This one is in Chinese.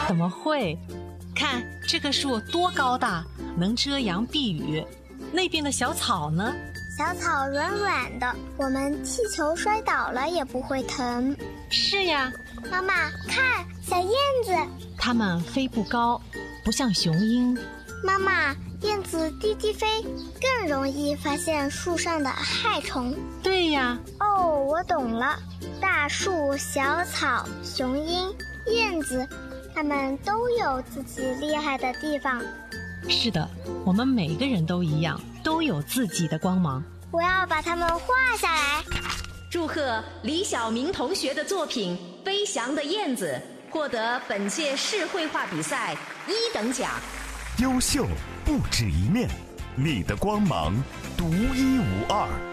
怎么会？看这棵树多高大，能遮阳避雨。那边的小草呢？ 小草软软的，我们气球摔倒了也不会疼。 是呀。 妈妈，看，小燕子。 它们飞不高，不像雄鹰。 妈妈，燕子低低飞，更容易发现树上的害虫。 对呀。 哦，我懂了。大树、小草、雄鹰、燕子，它们都有自己厉害的地方。 是的，我们每个人都一样，都有自己的光芒。 我要把它们画下来。 祝贺李晓明同学的作品《飞翔的燕子》获得本届市绘画比赛1等奖。 优秀不止一面，你的光芒独一无二。